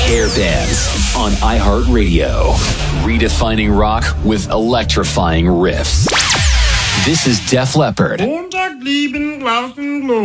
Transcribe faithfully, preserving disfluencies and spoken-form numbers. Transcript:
Hair Bands on iHeartRadio. Redefining rock with electrifying riffs. This is Def Leppard. Montag, lieben, Glauben,